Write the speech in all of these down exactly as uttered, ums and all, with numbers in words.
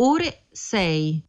ore sei.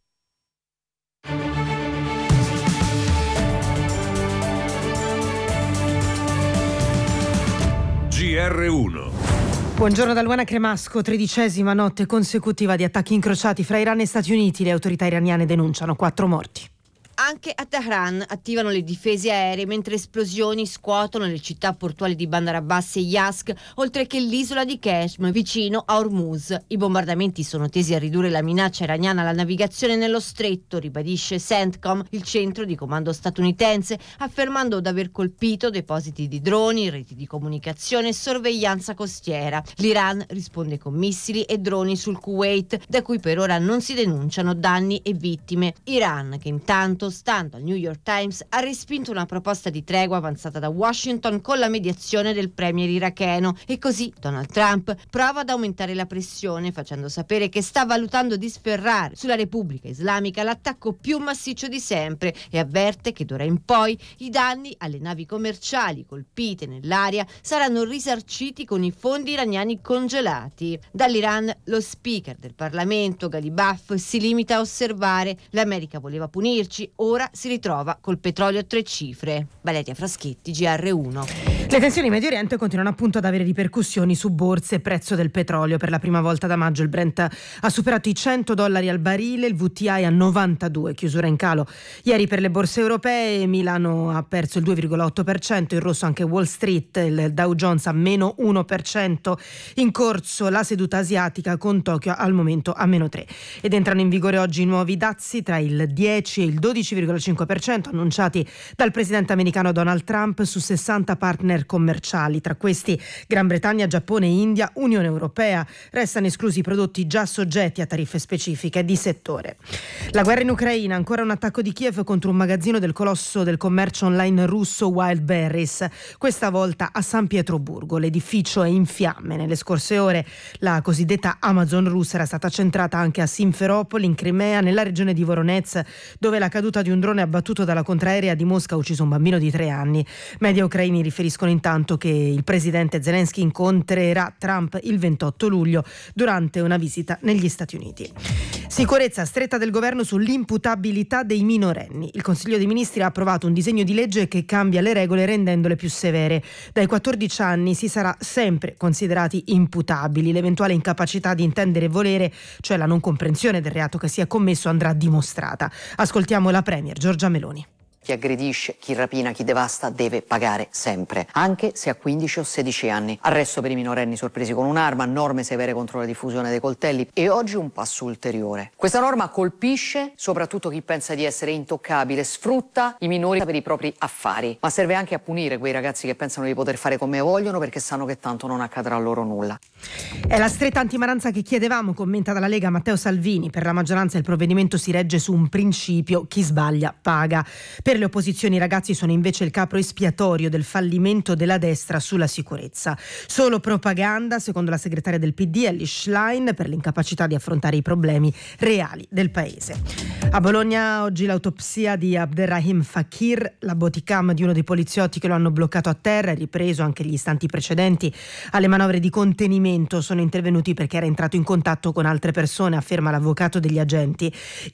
G R uno. Buongiorno da Luana Cremasco. Tredicesima notte consecutiva di attacchi incrociati fra Iran e Stati Uniti. Le autorità iraniane denunciano quattro morti. Anche a Tehran attivano le difese aeree mentre esplosioni scuotono le città portuali di Bandar Abbas e Yazd, oltre che l'isola di Qeshm vicino a Hormuz. I bombardamenti sono tesi a ridurre la minaccia iraniana alla navigazione nello stretto, ribadisce CENTCOM, il centro di comando statunitense, affermando di aver colpito depositi di droni, reti di comunicazione e sorveglianza costiera. L'Iran risponde con missili e droni sul Kuwait, da cui per ora non si denunciano danni e vittime. Iran, che intanto, stando al New York Times, ha respinto una proposta di tregua avanzata da Washington con la mediazione del premier iracheno, e così Donald Trump prova ad aumentare la pressione, facendo sapere che sta valutando di sferrare sulla Repubblica Islamica l'attacco più massiccio di sempre, e avverte che d'ora in poi i danni alle navi commerciali colpite nell'area saranno risarciti con i fondi iraniani congelati. Dall'Iran lo speaker del Parlamento Ghalibaf si limita a osservare: l'America voleva punirci, ora si ritrova col petrolio a tre cifre. Valeria Fraschetti, G R uno. Le tensioni in Medio Oriente continuano appunto ad avere ripercussioni su borse e prezzo del petrolio. Per la prima volta da maggio il Brent ha superato i cento dollari al barile, il W T I a novantadue, chiusura in calo. Ieri per le borse europee Milano ha perso il due virgola otto per cento, in rosso anche Wall Street, il Dow Jones a meno uno per cento. In corso la seduta asiatica con Tokyo al momento a meno tre. Ed entrano in vigore oggi i nuovi dazi tra il dieci e il dodici virgola cinque per cento annunciati dal presidente americano Donald Trump su sessanta partner commerciali. Tra questi Gran Bretagna, Giappone, India, Unione Europea. Restano esclusi i prodotti già soggetti a tariffe specifiche di settore. La guerra in Ucraina, ancora un attacco di Kiev contro un magazzino del colosso del commercio online russo Wildberries, questa volta a San Pietroburgo. L'edificio è in fiamme. Nelle scorse ore la cosiddetta Amazon russa era stata centrata anche a Simferopol in Crimea, nella regione di Voronezh, dove la caduta di un drone abbattuto dalla contraerea di Mosca ha ucciso un bambino di tre anni. Media ucraini riferiscono intanto che il presidente Zelensky incontrerà Trump il ventotto luglio durante una visita negli Stati Uniti. Sicurezza stretta del governo sull'imputabilità dei minorenni. Il Consiglio dei Ministri ha approvato un disegno di legge che cambia le regole rendendole più severe. Dai quattordici anni si sarà sempre considerati imputabili. L'eventuale incapacità di intendere e volere, cioè la non comprensione del reato che sia commesso, andrà dimostrata. Ascoltiamo la Premier Giorgia Meloni. Chi aggredisce, chi rapina, chi devasta deve pagare sempre, anche se ha quindici o sedici anni. Arresto per i minorenni sorpresi con un'arma, norme severe contro la diffusione dei coltelli e oggi un passo ulteriore. Questa norma colpisce soprattutto chi pensa di essere intoccabile, sfrutta i minori per i propri affari, ma serve anche a punire quei ragazzi che pensano di poter fare come vogliono perché sanno che tanto non accadrà loro nulla. È la stretta antimaranza che chiedevamo, commenta dalla Lega Matteo Salvini. Per la maggioranza il provvedimento si regge su un principio: chi sbaglia paga. Per le opposizioni i ragazzi sono invece il capro espiatorio del fallimento della destra sulla sicurezza. Solo propaganda, secondo la segretaria del P D Elly Schlein, per l'incapacità di affrontare i problemi reali del paese. A Bologna oggi l'autopsia di Abderrahim Fakir, la bodycam di uno dei poliziotti che lo hanno bloccato a terra e ripreso anche gli istanti precedenti alle manovre di contenimento. Sono intervenuti perché era entrato in contatto con altre persone, afferma l'avvocato degli agenti.